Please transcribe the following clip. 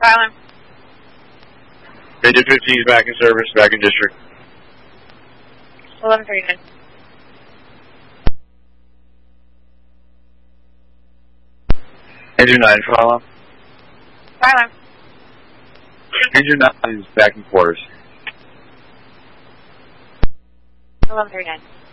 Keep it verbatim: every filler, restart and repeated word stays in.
Fire alarm. Engine fifteen is back in service, back in district. eleven thirty-nine. Engine nine, fire alarm. Fire alarm. Engine nine is back in quarters. eleven thirty-nine.